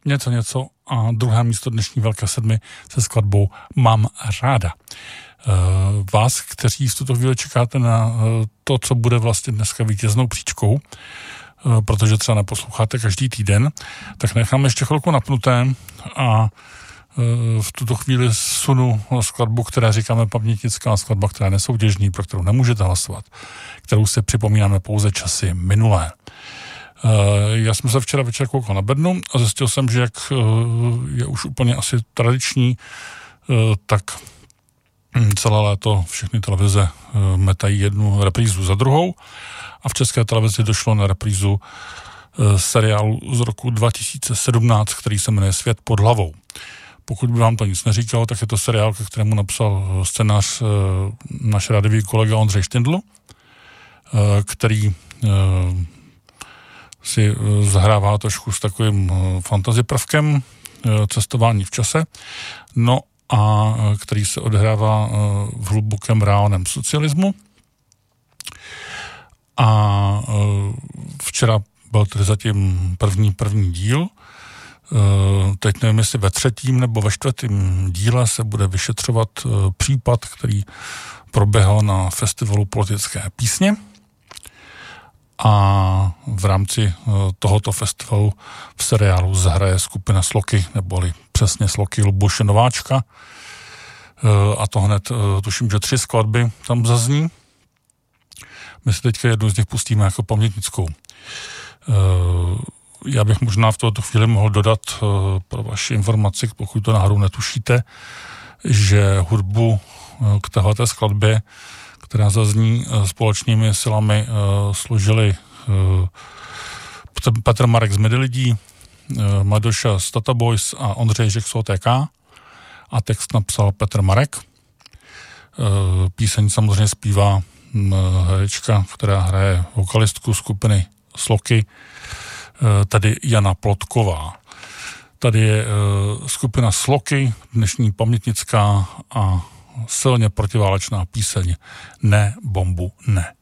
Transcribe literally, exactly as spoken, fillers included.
Něco něco a druhé místo dnešní Velké sedmi se skladbou Mám ráda. Vás, kteří v tuto chvíli čekáte na to, co bude vlastně dneska vítěznou příčkou, protože třeba neposloucháte každý týden, tak nechám ještě chvilku napnuté a v tuto chvíli sunu skladbu, která říkáme pamětnická skladba, která je nesoutěžní, pro kterou nemůžete hlasovat, kterou si připomínáme pouze časy minulé. Já jsem se včera večer koukal na bednu a zjistil jsem, že jak je už úplně asi tradiční, tak celé léto všechny televize metají jednu reprízu za druhou a v České televizi došlo na reprízu seriálu z roku dva tisíce sedmnáct, který se jmenuje Svět pod hlavou. Pokud by vám to nic neříkalo, tak je to seriál, ke kterému napsal scénář náš rádiový kolega Ondřej Štindl, který si zahrává trošku s takovým fantasy prvkem cestování v čase, no a který se odehrává v hlubokém reálném socialismu. A včera byl tedy zatím první první díl. Teď nevím, jestli ve třetím nebo ve čtvrtém díle se bude vyšetřovat případ, který proběhl na festivalu politické písně. A v rámci tohoto festivalu v seriálu zahraje skupina Sloky, neboli přesně Sloky Luboše Nováčka. A to hned, tuším, že tři skladby tam zazní. My si teďka jednu z nich pustíme jako pamětnickou. Já bych možná v této chvíli mohl dodat pro vaši informaci, pokud to náhodou netušíte, že hudbu k téhleté skladbě, která zazní společnými silami, složili Petr Marek z Medilidí, Madoša z Tata Boys a Ondřej Žek z O T K a text napsal Petr Marek. Píseň samozřejmě zpívá herečka, která hraje vokalistku skupiny Sloky, tady Jana Plotková. Tady je skupina Sloky, dnešní pamětnická a silně protiválečná píseň Ne, bombu, ne.